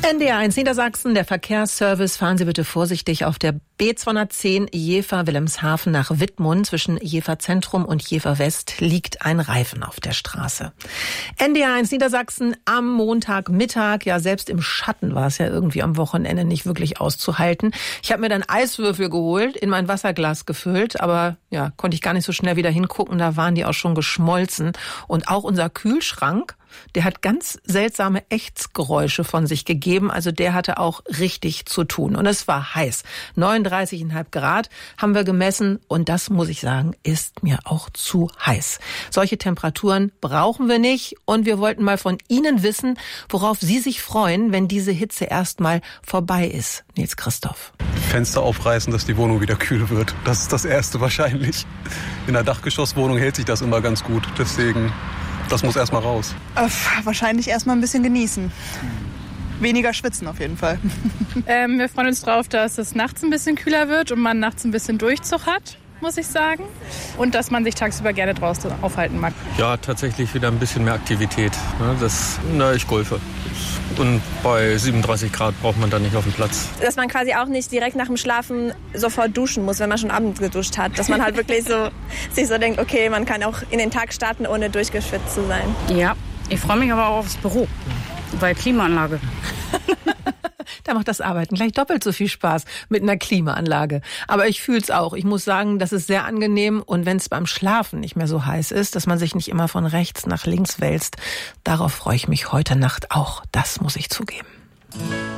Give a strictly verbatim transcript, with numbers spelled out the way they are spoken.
N D R eins Niedersachsen, der Verkehrsservice. Fahren Sie bitte vorsichtig auf der B zweihundertzehn Jever-Wilhelmshaven nach Wittmund. Zwischen Jever Zentrum und Jever West liegt ein Reifen auf der Straße. N D R eins Niedersachsen am Montagmittag. Ja, selbst im Schatten war es ja irgendwie am Wochenende nicht wirklich auszuhalten. Ich habe mir dann Eiswürfel geholt, in mein Wasserglas gefüllt, aber ja, konnte ich gar nicht so schnell wieder hingucken. Da waren die auch schon geschmolzen. Und auch unser Kühlschrank, der hat ganz seltsame Ächzgeräusche von sich gegeben. Also der hatte auch richtig zu tun. Und es war heiß. neununddreißig Komma fünf Grad haben wir gemessen. Und das, muss ich sagen, ist mir auch zu heiß. Solche Temperaturen brauchen wir nicht. Und wir wollten mal von Ihnen wissen, worauf Sie sich freuen, wenn diese Hitze erstmal vorbei ist. Nils Christoph. Fenster aufreißen, dass die Wohnung wieder kühl wird. Das ist das Erste wahrscheinlich. In einer Dachgeschosswohnung hält sich das immer ganz gut. Deswegen... Das muss erstmal raus. Äh, wahrscheinlich erstmal ein bisschen genießen. Weniger schwitzen auf jeden Fall. Ähm, wir freuen uns drauf, dass es nachts ein bisschen kühler wird und man nachts ein bisschen Durchzug hat, muss ich sagen. Und dass man sich tagsüber gerne draußen aufhalten mag. Ja, tatsächlich wieder ein bisschen mehr Aktivität. Das, na, ich golfe. Und bei siebenunddreißig Grad braucht man dann nicht auf dem Platz. Dass man quasi auch nicht direkt nach dem Schlafen sofort duschen muss, wenn man schon abends geduscht hat. Dass man halt wirklich so sich so denkt, okay, man kann auch in den Tag starten, ohne durchgeschwitzt zu sein. Ja, ich freue mich aber auch aufs Büro, weil Klimaanlage. Da macht das Arbeiten gleich doppelt so viel Spaß mit einer Klimaanlage. Aber ich fühle es auch. Ich muss sagen, das ist sehr angenehm. Und wenn es beim Schlafen nicht mehr so heiß ist, dass man sich nicht immer von rechts nach links wälzt, darauf freue ich mich heute Nacht auch. Das muss ich zugeben.